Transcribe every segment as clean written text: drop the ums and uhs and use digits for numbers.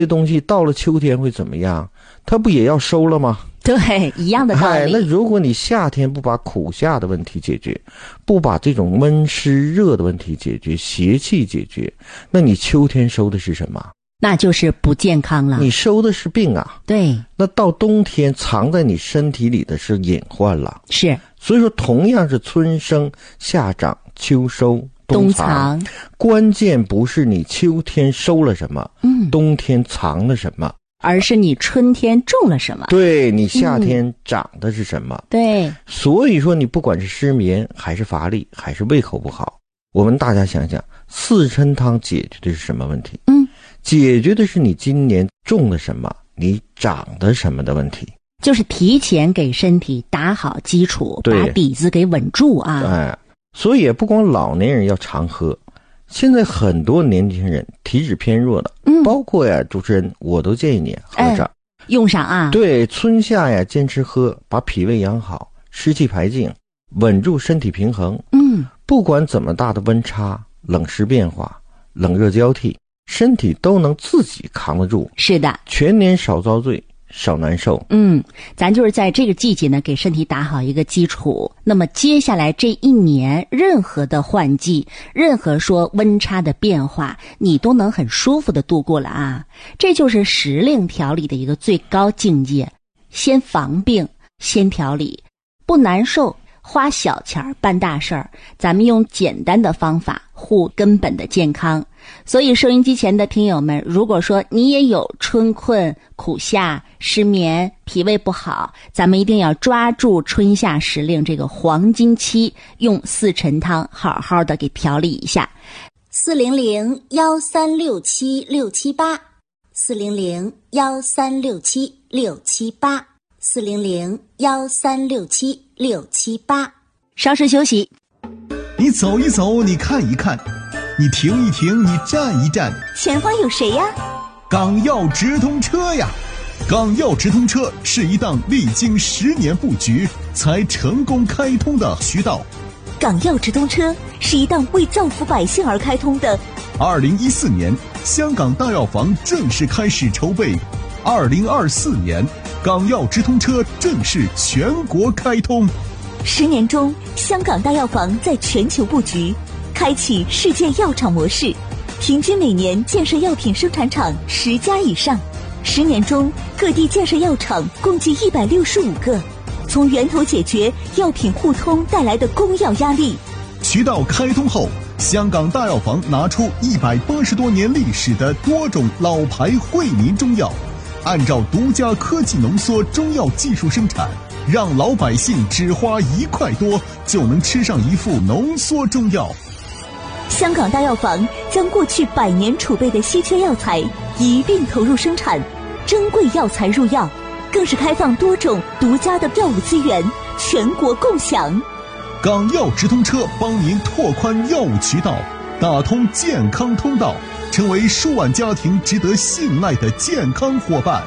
这东西到了秋天会怎么样？它不也要收了吗？ 对，一样的道理。 那如果你夏天不把苦夏的问题解决，不把这种闷湿热的问题解决，邪气解决，那你秋天收的是什么？ 那就是不健康了。 你收的是病啊。 对。 那到冬天藏在你身体里的是隐患了。 是。 所以说同样是春生夏长秋收冬藏，关键不是你秋天收了什么，冬天藏了什么， 而是你春天种了什么。 对，你夏天长的是什么。 对。 所以说你不管是失眠还是乏力还是胃口不好，我们大家想想，四陈汤解决的是什么问题？解决的是你今年种了什么，你长的什么的问题。 就是提前给身体打好基础，把底子给稳住啊。 所以也不光老年人要常喝，现在很多年轻人体质偏弱的，包括主持人我都建议你喝上， 用上啊。 对，春夏坚持喝，把脾胃养好，湿气排净，稳住身体平衡。不管怎么大的温差、冷湿变化、冷热交替，身体都能自己扛得住。 是的， 全年少遭罪，少难受。 咱就是在这个季节呢，给身体打好一个基础。那么接下来这一年，任何的换季，任何说温差的变化，你都能很舒服的度过了啊。这就是时令调理的一个最高境界。先防病，先调理，不难受，花小钱办大事儿。咱们用简单的方法护根本的健康。所以收音机前的听友们，如果说你也有春困、苦夏、失眠、脾胃不好，咱们一定要抓住春夏时令这个黄金期，用四陈汤好好的给调理一下。400-1367-678，400-1367-678，400-1367-678。稍事休息。 你走一走，你看一看，你停一停，你站一站， 前方有谁呀？ 港药直通车呀！港药直通车是一档历经10年布局才成功开通的渠道。 港药直通车是一档为造福百姓而开通的。 2014年，香港大药房正式开始筹备。2024年，港药直通车正式全国开通。 10年中，香港大药房在全球布局，开启世界药厂模式，平均每年建设药品生产厂10家以上。10年中，各地建设药厂共计165个，从源头解决药品互通带来的供药压力。 渠道开通后，香港大药房拿出180多年历史的多种老牌惠民中药，按照独家科技浓缩中药技术生产，让老百姓只花1块多就能吃上一副浓缩中药。 香港大药房将过去100年储备的稀缺药材一并投入生产，珍贵药材入药，更是开放多种独家的药物资源，全国共享。 港药直通车帮您拓宽药物渠道，打通健康通道，成为数万家庭值得信赖的健康伙伴。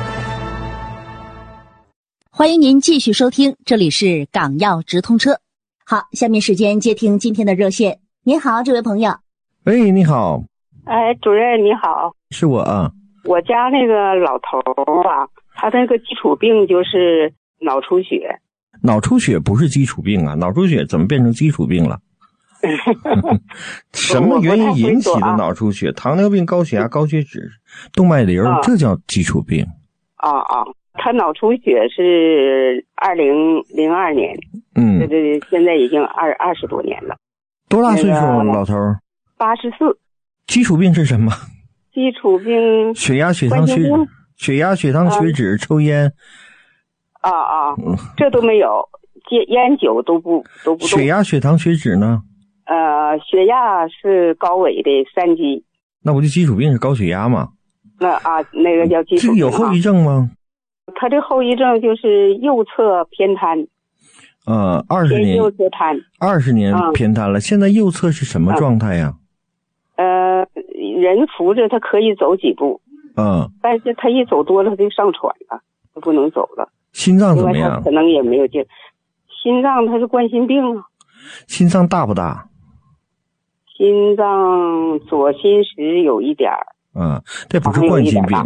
欢迎您继续收听，这里是港药直通车。好，下面时间接听今天的热线。您好，这位朋友。 喂，你好。 哎，主任你好。 是我啊。 我家那个老头啊，他那个基础病就是脑出血。 脑出血不是基础病啊，脑出血怎么变成基础病了？什么原因引起的脑出血？糖尿病、高血压、高血脂、动脉瘤，这叫基础病。 他脑出血是2002年，这现在已经20多年了。 多大岁数啊，老头 ？84。 基础病是什么？ 基础病血压、血糖、血脂、抽烟。 这都没有，烟酒都不动。 血压、血糖、血脂呢？ 血压是高危的3级。 那不就基础病是高血压吗？ 那个叫基础病。 这个有后遗症吗？ 他这后遗症就是右侧偏瘫。 20年右侧瘫 ，20年偏瘫了。现在右侧是什么状态呀？ 人扶着他可以走几步，但是他一走多了他就上喘了，就不能走了。 心脏怎么样？ 可能也没有劲。心脏他是冠心病啊。 心脏大不大？ 心脏左心室有一点儿， 这不是冠心病